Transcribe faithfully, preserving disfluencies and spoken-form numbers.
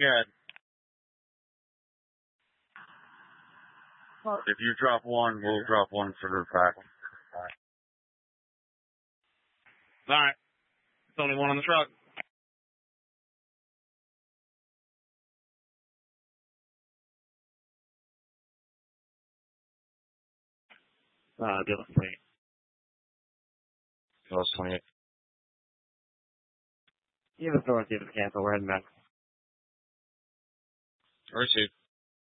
ahead. If you drop one, we'll drop one for the pack. Alright. It's only one on the truck. Uh, Dallas twenty-eight. Dallas twenty-eight. Give us authority to cancel. We're heading back. Received.